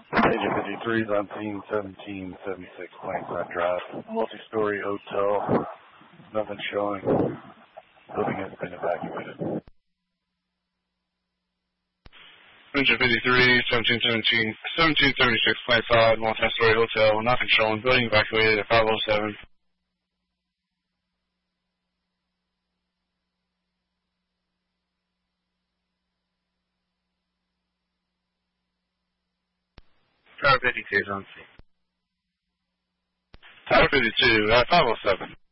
Agent 53 is on scene, 1776 Plainside Drive. Multi-story hotel. Nothing showing. Building has been evacuated. Agent 53, 1776 Plainside, multi-story hotel. Nothing showing. Building evacuated at 507. Tower 52 is on scene. Tower 52 at 507.